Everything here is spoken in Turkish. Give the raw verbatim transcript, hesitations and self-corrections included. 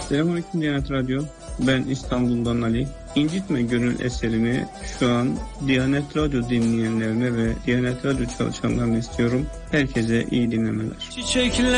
Selamünaleyküm Diyanet Radyo. Ben İstanbul'dan Ali. İncitme Gönül eserini şu an Diyanet Radyo dinleyenlerine ve Diyanet Radyo çalışanlarına istiyorum. Herkese iyi dinlemeler. Çiçekler